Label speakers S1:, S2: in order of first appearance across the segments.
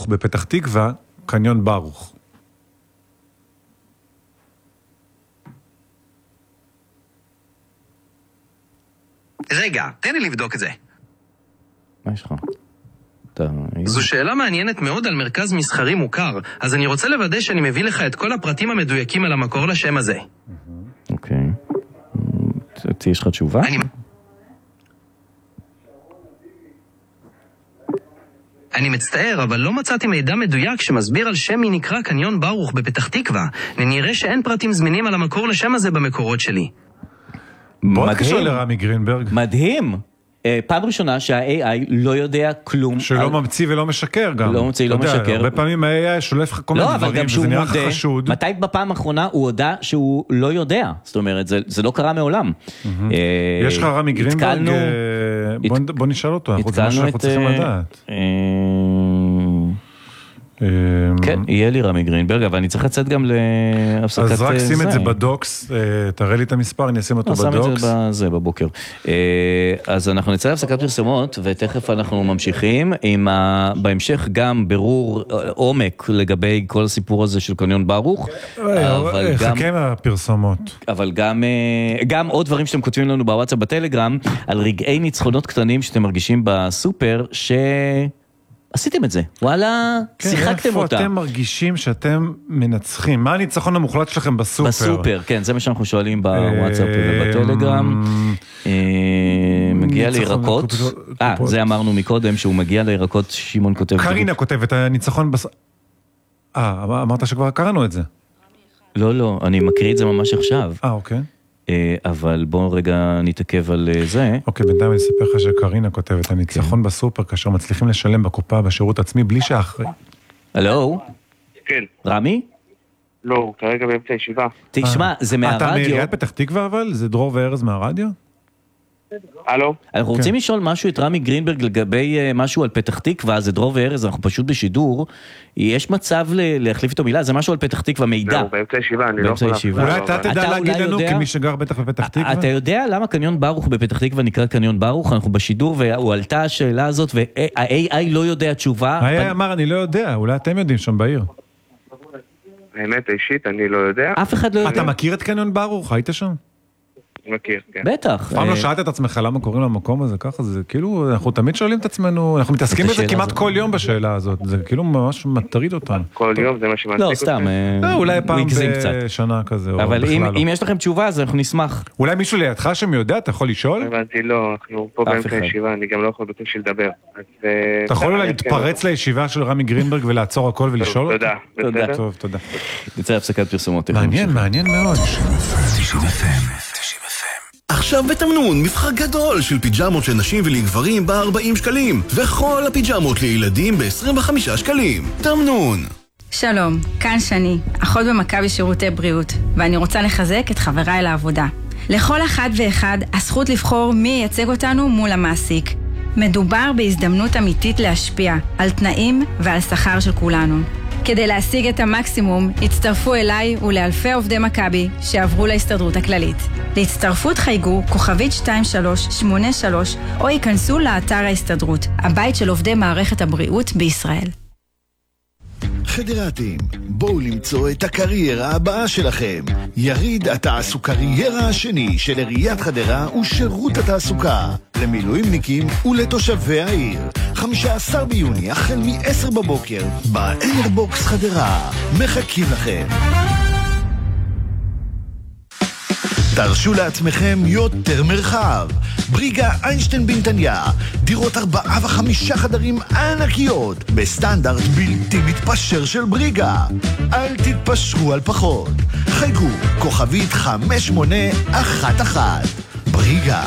S1: ברוך בפתח תקווה, קניון ברוך.
S2: רגע, תן לי לבדוק את זה.
S3: מה יש לך?
S2: זו שאלה מעניינת מאוד על מרכז מסחרי מוכר, אז אני רוצה לוודא שאני מביא לך את כל הפרטים המדויקים על המקור לשם הזה.
S3: אוקיי. יש לך תשובה?
S2: אני מצטער, אבל לא מצאתי מידע מדויק שמסביר על שם מי נקרא קניון ברוך בפתח תקווה. נראה שאין פרטים זמינים על המקור לשם הזה במקורות שלי.
S1: בוא נקשור לרמי גרינברג.
S3: מדהים. פעם ראשונה שה-AI לא יודע כלום.
S1: שלא ממציא ולא משקר גם.
S3: לא ממציא, לא משקר.
S1: הרבה פעמים ה-AI שולף לך כל מיני דברים, וזה נראה לך חשוד.
S3: מתי בפעם האחרונה הוא הודע שהוא לא יודע? זאת אומרת, זה לא קרה מעולם.
S1: יש לך רמי גרינברג, בוא נשאל אותו, אנחנו צריכים לדעת.
S3: כן, יהיה לי רמי גרינברג, אבל אני צריך לצאת גם להפסקת זה.
S1: אז רק שים את זה בדוקס, תראה לי את המספר, אני אשים אותו בדוקס.
S3: שם את זה בבוקר. אז אנחנו נצא להפסקת פרסומות, ותכף אנחנו ממשיכים עם בהמשך גם ברור עומק לגבי כל הסיפור הזה של קניון ברוך.
S1: חכה מהפרסומות.
S3: אבל גם עוד דברים שאתם כותבים לנו בוואטסאפ בטלגרם, על רגעי ניצחונות קטנים שאתם מרגישים בסופר, עשיתם את זה, וואלה, שיחקתם אותה.
S1: איפה אתם מרגישים שאתם מנצחים? מה הניצחון המוחלט שלכם בסופר?
S3: בסופר, כן, זה מה שאנחנו שואלים בוואטסאפ ובטלגרם. מגיע לירקות, זה אמרנו מקודם, שהוא מגיע לירקות, שמעון כותב.
S1: קרינה כותבת, הניצחון אמרת שכבר קראנו את זה.
S3: לא, אני מקריא את זה ממש עכשיו.
S1: אוקיי.
S3: אבל בואו רגע נתעכב על זה.
S1: אוקיי, בינתיים אני אספר לך שקרינה כותבת, הניצחון בסופר, כאשר מצליחים לשלם בקופה בשירות עצמי, בלי שאחרי.
S3: הלו?
S4: כן.
S3: רמי?
S4: לא, כרגע באמצע ישיבה.
S3: תשמע, זה מהרדיו.
S1: אתה מעיריית פתח תקווה אבל? זה דרור וארז מהרדיו?
S4: הלו?
S3: אנחנו רוצים לשאול משהו את רמי גרינברג לגבי משהו על פתח תקווה, זה דרור וארז, אנחנו פשוט בשידור, יש מצב להחליף איתו מילה, זה משהו על פתח תקווה, מידע.
S4: לא, באמצע ישיבה, אני לא יכול...
S1: אולי אתה תדע להגיד לנו כמי שגר בטח בפתח תקווה?
S3: אתה יודע למה קניון ברוך בפתח תקווה נקרא קניון ברוך? אנחנו בשידור והוא עלתה השאלה הזאת וה-AI לא יודע תשובה.
S1: ה-AI אמר אני לא יודע, אולי אתם יודעים שם בעיר.
S4: האמת אישית, אני לא יודע.
S3: אף אחד לא יודע.
S1: אתה מכיר את קניון ברוך? היית שם?
S4: מכיר, כן.
S3: בטח.
S1: פעם לא שאלת את עצמך למה קוראים למקום הזה ככה, זה כאילו, אנחנו תמיד שואלים את עצמנו, אנחנו מתעסקים בזה כמעט כל יום בשאלה הזאת, זה כאילו ממש מטריד אותנו.
S4: כל יום זה מה שמעסיק אותי?
S3: לא, סתם.
S1: אולי פעם בשנה כזה,
S3: אבל אם יש לכם תשובה, אז אנחנו נשמח.
S1: אולי מישהו לידך שמי יודע, אתה יכול לשאול?
S4: הבנתי, לא, אנחנו פה באמצע הישיבה, אני גם לא יכול בקושי לדבר.
S1: אתה יכול אולי להתפרץ לישיבה של רמי גרינברג ולעצור הכל ולשאול?
S4: תודה.
S1: טוב, תודה.
S3: נצא להפסקת פרסומות.
S1: מעניין מאוד.
S5: עכשיו בתמנון, מבחר גדול של פיג'מות של נשים ולגברים ב-40 שקלים, וכל הפיג'מות לילדים ב-25 שקלים. תמנון.
S6: שלום, כאן שני, אחות במכבי שירותי בריאות, ואני רוצה לחזק את חבריי לעבודה. לכל אחד ואחד הזכות לבחור מי ייצג אותנו מול המעסיק. מדובר בהזדמנות אמיתית להשפיע על תנאים ועל שכר של כולנו. כדי להשיג את המקסימום, הצטרפו אליי ולאלפי עובדי מכבי שעברו להסתדרות הכללית. להצטרפות חייגו כוכבית 2383 או ייכנסו לאתר ההסתדרות, הבית של עובדי מערכת הבריאות בישראל.
S5: חדרתים, בואו למצוא את הקריירה הבאה שלכם. יריד התעסוקריירה השני של עיריית חדרה ושירות התעסוקה למילואימניקים ולתושבי העיר. 15 ביוני החל מ-10 בבוקר באנרבוקס חדרה. מחכים לכם. תרשו לעצמכם יותר מרחב. בריגה איינשטיין בנתניה, דירות 4 ו5 חדרים ענקיות בסטנדרט בלתי מתפשר של בריגה. אל תתפשרו על פחות. חייגו כוכבית 5811. בריגה.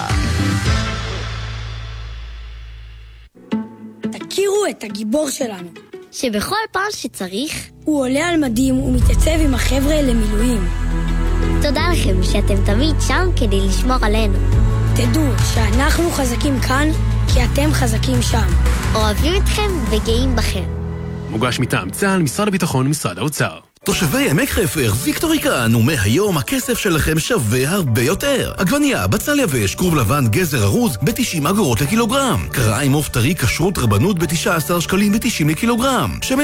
S7: תכירו את הגיבור שלנו,
S8: שבכל פעם שצריך
S7: הוא עולה על מדים ומתייצב עם החבר'ה למילואים.
S8: תודה לכם שאתם תמיד שם כדי לשמור עלינו.
S7: תדעו שאנחנו חזקים כאן כי אתם חזקים שם.
S8: אוהבים אתכם וגאים בכם.
S9: מוגש מטעם צה"ל, משרד הביטחון ומשרד האוצר.
S5: תושבי עמק חפר, ויקטורי כאן, ומהיום הכסף שלכם שווה הרבה יותר. עגבנייה, בצל יבש, כרוב לבן, גזר ארוז ב-90 אגורות לקילוגרם. קרעיים עוף טרי, כשרות רבנות ב-19 שקלים ב-90 לקילוגרם.